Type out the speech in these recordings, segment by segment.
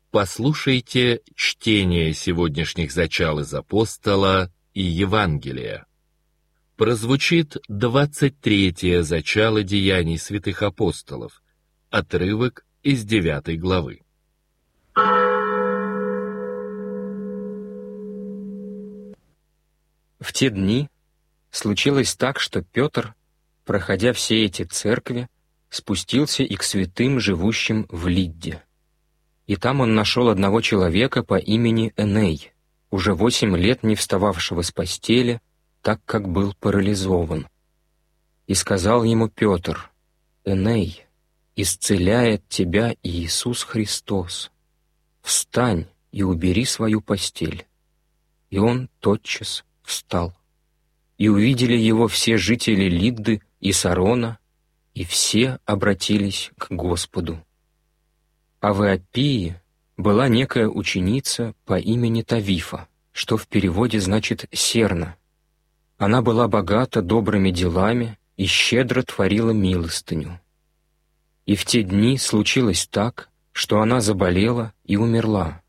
Послушайте чтение сегодняшних зачал из Апостола и Евангелия. Прозвучит 23-е зачало Деяний святых апостолов, отрывок из 9 главы. В те дни случилось так, что Петр, проходя все эти церкви, спустился и к святым, живущим в Лидде. И там он нашел одного человека по имени Эней, уже 8 лет не встававшего с постели, так как был парализован. И сказал ему Петр: «Эней, исцеляет тебя Иисус Христос. Встань и убери свою постель». И он тотчас встал. И увидели его все жители Лидды и Сарона, и все обратились к Господу. А в Иоппии была некая ученица по имени Тавифа, что в переводе значит «серна». Она была богата добрыми делами и щедро творила милостыню. И в те дни случилось так, что она заболела и умерла.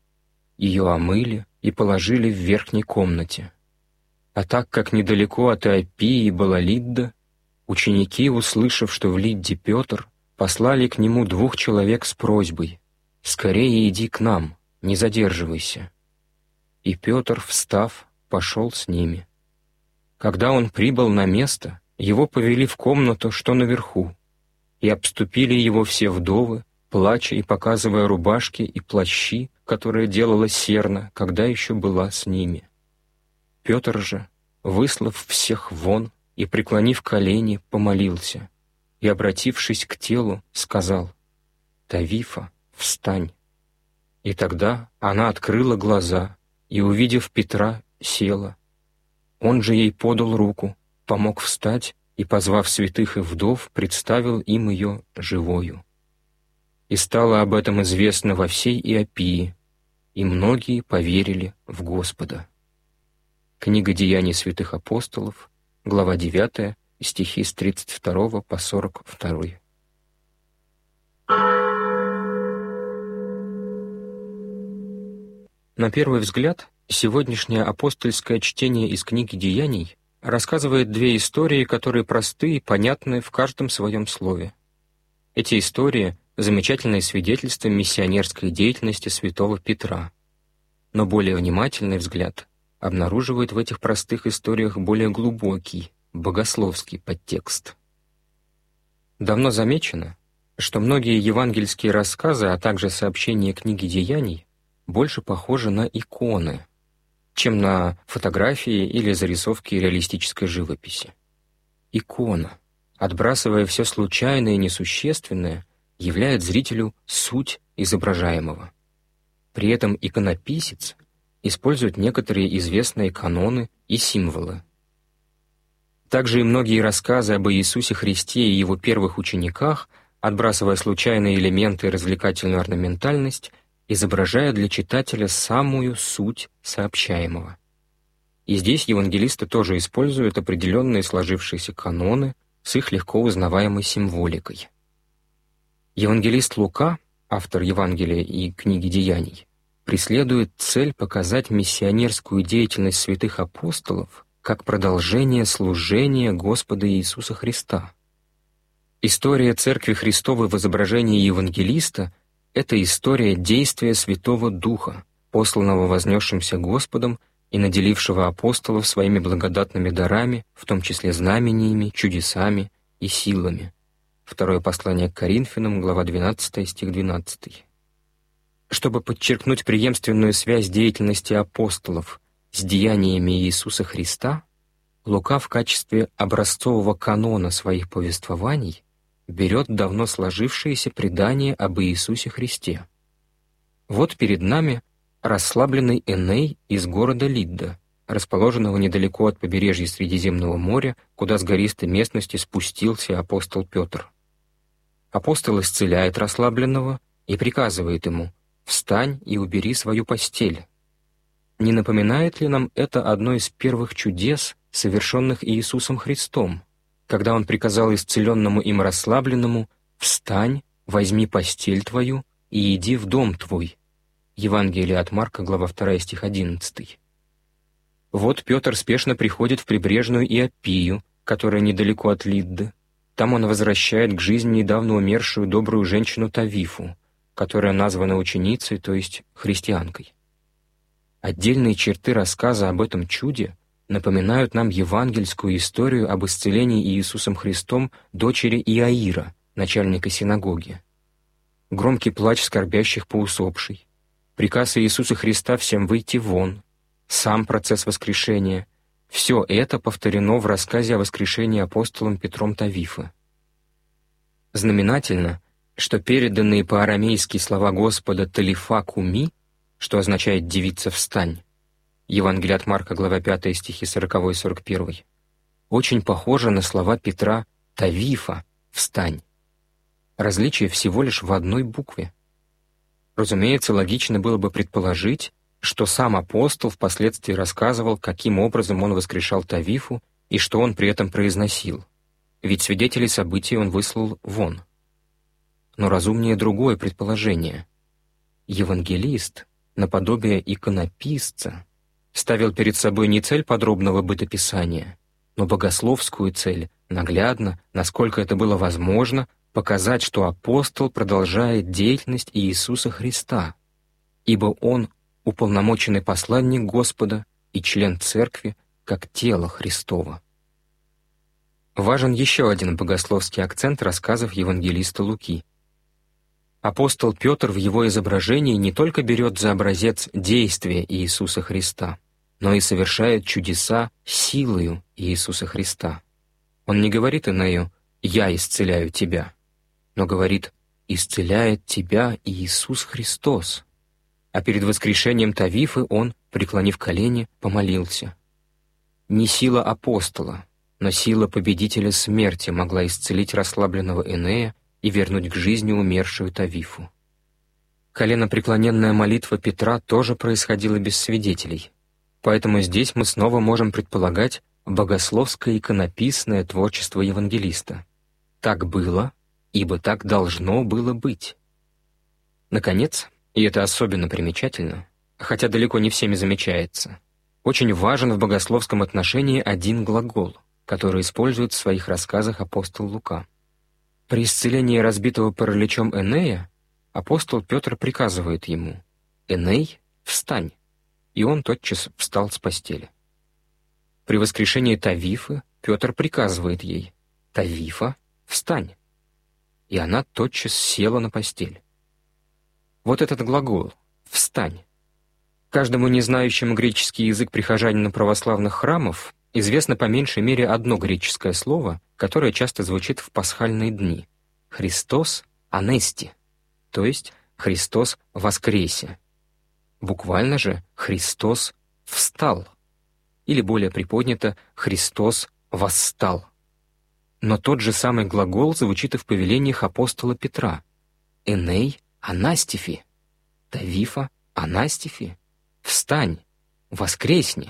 Ее омыли и положили в верхней комнате. А так как недалеко от Иоппии была Лидда, ученики, услышав, что в Лидде Петр, послали к нему 2 человек с просьбой: «Скорее иди к нам, не задерживайся». И Петр, встав, пошел с ними. Когда он прибыл на место, его повели в комнату, что наверху, и обступили его все вдовы, плача и показывая рубашки и плащи, которые делала серна, когда еще была с ними. Петр же, выслав всех вон и преклонив колени, помолился, и, обратившись к телу, сказал: «Тавифа, встань». И тогда она открыла глаза и, увидев Петра, села. Он же ей подал руку, помог встать и, позвав святых и вдов, представил им ее живою. И стало об этом известно во всей Иоппии, и многие поверили в Господа. Книга Деяний святых апостолов, глава 9, стихи с 32 по 42. На первый взгляд, сегодняшнее апостольское чтение из книги Деяний рассказывает 2 истории, которые просты и понятны в каждом своем слове. Эти истории — замечательные свидетельства миссионерской деятельности святого Петра. Но более внимательный взгляд обнаруживает в этих простых историях более глубокий, богословский подтекст. Давно замечено, что многие евангельские рассказы, а также сообщения книги Деяний больше похожи на иконы, чем на фотографии или зарисовки реалистической живописи. Икона, отбрасывая все случайное и несущественное, являет зрителю суть изображаемого. При этом иконописец использует некоторые известные каноны и символы. Также и многие рассказы об Иисусе Христе и Его первых учениках, отбрасывая случайные элементы и развлекательную орнаментальность, изображая для читателя самую суть сообщаемого. И здесь евангелисты тоже используют определенные сложившиеся каноны с их легко узнаваемой символикой. Евангелист Лука, автор Евангелия и книги Деяний, преследует цель показать миссионерскую деятельность святых апостолов как продолжение служения Господа Иисуса Христа. История Церкви Христовой в изображении евангелиста — это история действия Святого Духа, посланного вознесшимся Господом и наделившего апостолов своими благодатными дарами, в том числе знамениями, чудесами и силами. Второе послание к Коринфянам, глава 12, стих 12. Чтобы подчеркнуть преемственную связь деятельности апостолов с деяниями Иисуса Христа, Лука в качестве образцового канона своих повествований берет давно сложившееся предание об Иисусе Христе. Вот перед нами расслабленный Эней из города Лидда, расположенного недалеко от побережья Средиземного моря, куда с гористой местности спустился апостол Петр. Апостол исцеляет расслабленного и приказывает ему: «Встань и убери свою постель». Не напоминает ли нам это одно из первых чудес, совершенных Иисусом Христом, когда Он приказал исцеленному им расслабленному: «Встань, возьми постель твою и иди в дом твой», Евангелие от Марка, глава 2, стих 11. Вот Петр спешно приходит в прибрежную Иоппию, которая недалеко от Лидды. Там он возвращает к жизни недавно умершую добрую женщину Тавифу, которая названа ученицей, то есть христианкой. Отдельные черты рассказа об этом чуде напоминают нам евангельскую историю об исцелении Иисусом Христом дочери Иаира, начальника синагоги. Громкий плач скорбящих по усопшей, приказ Иисуса Христа всем выйти вон, сам процесс воскрешения — все это повторено в рассказе о воскрешении апостолом Петром Тавифы. Знаменательно, что переданные по-арамейски слова Господа «талифа куми», что означает «девица, встань», Евангелие от Марка, глава 5, стихи 40 и 41, очень похожи на слова Петра «Тавифа, встань». Различие всего лишь в одной букве. Разумеется, логично было бы предположить, что сам апостол впоследствии рассказывал, каким образом он воскрешал Тавифу и что он при этом произносил, ведь свидетелей событий он выслал вон. Но разумнее другое предположение. Евангелист, наподобие иконописца, ставил перед собой не цель подробного бытописания, но богословскую цель, наглядно, насколько это было возможно, показать, что апостол продолжает деятельность Иисуса Христа, ибо он уполномоченный посланник Господа и член Церкви как тело Христово. Важен еще один богословский акцент рассказов евангелиста Луки. Апостол Петр в его изображении не только берет за образец действия Иисуса Христа, но и совершает чудеса силою Иисуса Христа. Он не говорит Энею «Я исцеляю тебя», но говорит «Исцеляет тебя Иисус Христос». А перед воскрешением Тавифы он, преклонив колени, помолился. Не сила апостола, но сила победителя смерти могла исцелить расслабленного Энея и вернуть к жизни умершую Тавифу. Коленопреклоненная молитва Петра тоже происходила без свидетелей, поэтому здесь мы снова можем предполагать богословское иконописное творчество евангелиста. Так было, ибо так должно было быть. Наконец, и это особенно примечательно, хотя далеко не всеми замечается, очень важен в богословском отношении один глагол, который использует в своих рассказах апостол Лука. При исцелении разбитого параличом Энея апостол Петр приказывает ему: «Эней, встань!» И он тотчас встал с постели. При воскрешении Тавифы Петр приказывает ей: «Тавифа, встань!» И она тотчас села на постель. Вот этот глагол «встань». Каждому не знающему греческий язык прихожанину православных храмов известно по меньшей мере одно греческое слово, которое часто звучит в пасхальные дни — «Христос анести», то есть «Христос воскресе». Буквально же «Христос встал», или более приподнято «Христос восстал». Но тот же самый глагол звучит и в повелениях апостола Петра: «Эней анастифи», «Тавифа анастифи», «Встань, воскресни».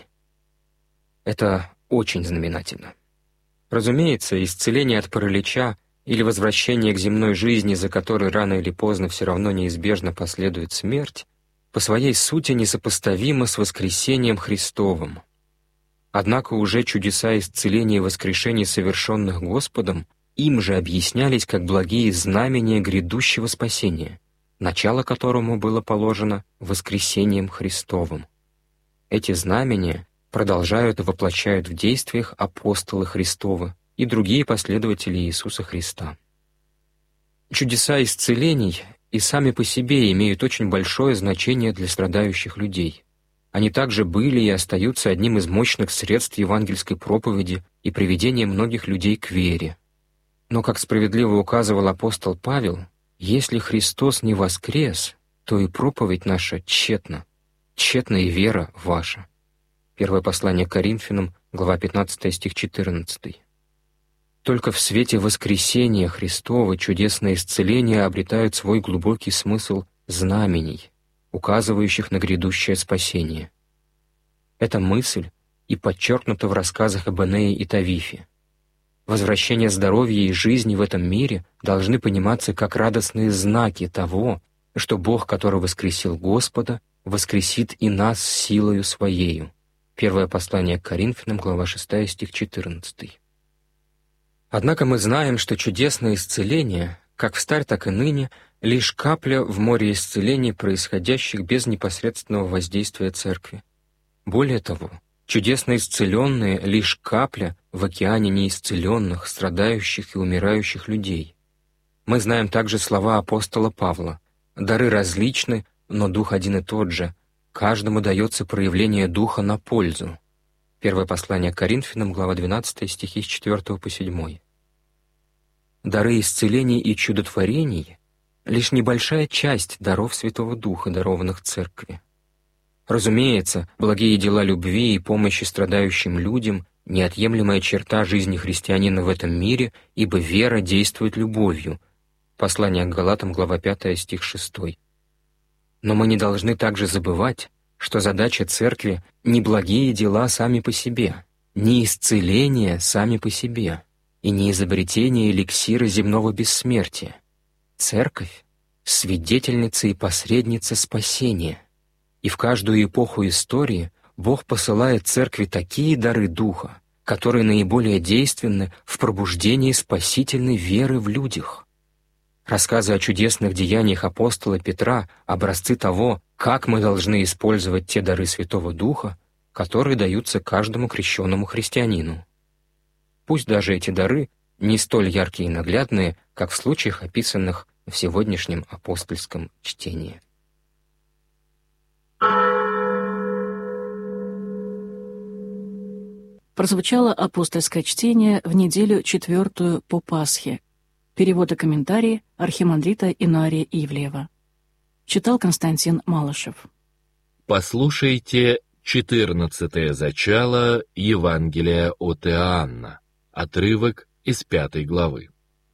Это очень знаменательно. Разумеется, исцеление от паралича или возвращение к земной жизни, за которой рано или поздно все равно неизбежно последует смерть, по своей сути несопоставимо с воскресением Христовым. Однако уже чудеса исцеления и воскрешения, совершенных Господом, им же объяснялись как благие знамения грядущего спасения, начало которому было положено воскресением Христовым. Эти знамения продолжают и воплощают в действиях апостолы Христовы и другие последователи Иисуса Христа. Чудеса исцелений и сами по себе имеют очень большое значение для страдающих людей. Они также были и остаются одним из мощных средств евангельской проповеди и приведения многих людей к вере. Но, как справедливо указывал апостол Павел, если Христос не воскрес, то и проповедь наша тщетна, тщетна и вера ваша. Первое послание к Коринфянам, глава 15, стих 14. Только в свете воскресения Христова чудесные исцеления обретают свой глубокий смысл знамений, указывающих на грядущее спасение. Эта мысль и подчеркнута в рассказах об Энее и Тавифе. Возвращение здоровья и жизни в этом мире должны пониматься как радостные знаки того, что Бог, который воскресил Господа, воскресит и нас силою Своею». Первое послание к Коринфянам, глава 6, стих 14. Однако мы знаем, что чудесное исцеление, как встарь, так и ныне, лишь капля в море исцелений, происходящих без непосредственного воздействия Церкви. Более того, чудесно исцеленные — лишь капля в океане неисцеленных, страдающих и умирающих людей. Мы знаем также слова апостола Павла: «Дары различны, но Дух один и тот же. Каждому дается проявление Духа на пользу». Первое послание к Коринфянам, глава 12, стихи с 4 по 7. Дары исцелений и чудотворений — лишь небольшая часть даров Святого Духа, дарованных Церкви. Разумеется, благие дела любви и помощи страдающим людям — неотъемлемая черта жизни христианина в этом мире, ибо вера действует любовью. Послание к Галатам, глава 5, стих 6. Но мы не должны также забывать, что задача Церкви — не благие дела сами по себе, не исцеление сами по себе и не изобретение эликсира земного бессмертия. Церковь — свидетельница и посредница спасения. И в каждую эпоху истории Бог посылает Церкви такие дары Духа, которые наиболее действенны в пробуждении спасительной веры в людях. Рассказы о чудесных деяниях апостола Петра — образцы того, как мы должны использовать те дары Святого Духа, которые даются каждому крещенному христианину. Пусть даже эти дары не столь яркие и наглядные, как в случаях, описанных в сегодняшнем апостольском чтении. Прозвучало апостольское чтение в неделю 4 по Пасхе. Перевод и комментарии архимандрита Инария Ивлеева. Читал Константин Малышев. Послушайте 14-е зачало Евангелия от Иоанна, отрывок из 5 главы.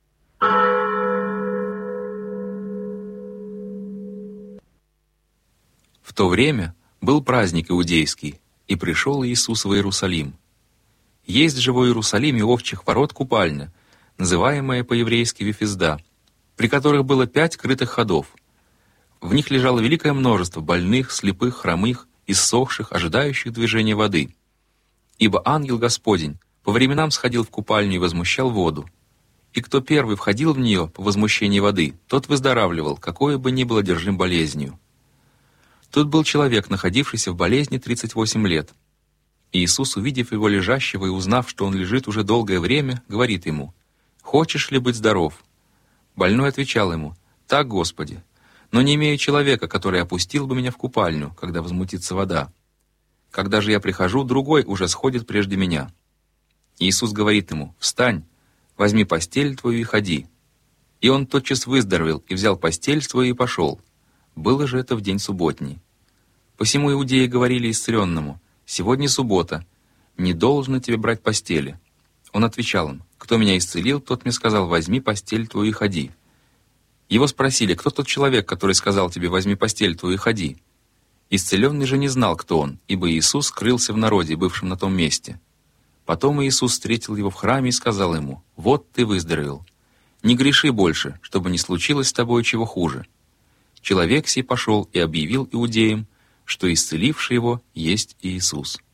В то время был праздник иудейский, и пришел Иисус в Иерусалим. Есть же в Иерусалиме овчих ворот купальня, называемая по-еврейски Вифезда, при которых было 5 крытых ходов. В них лежало великое множество больных, слепых, хромых, иссохших, ожидающих движения воды. Ибо ангел Господень по временам сходил в купальню и возмущал воду. И кто первый входил в нее по возмущении воды, тот выздоравливал, какое бы ни был одержим болезнью. Тут был человек, находившийся в болезни 38 лет. И Иисус, увидев его лежащего и узнав, что он лежит уже долгое время, говорит ему: «Хочешь ли быть здоров?» Больной отвечал ему: «Так, Господи, но не имею человека, который опустил бы меня в купальню, когда возмутится вода. Когда же я прихожу, другой уже сходит прежде меня». Иисус говорит ему: «Встань, возьми постель твою и ходи». И он тотчас выздоровел и взял постель свою и пошел. Было же это в день субботний. Посему иудеи говорили исцеленному: «Сегодня суббота, не должно тебе брать постели». Он отвечал им: «Кто меня исцелил, тот мне сказал: возьми постель твою и ходи». Его спросили: «Кто тот человек, который сказал тебе: возьми постель твою и ходи?» Исцеленный же не знал, кто он, ибо Иисус скрылся в народе, бывшем на том месте. Потом Иисус встретил его в храме и сказал ему: «Вот ты выздоровел. Не греши больше, чтобы не случилось с тобой чего хуже». Человек сей пошел и объявил иудеям, что исцеливший его есть Иисус.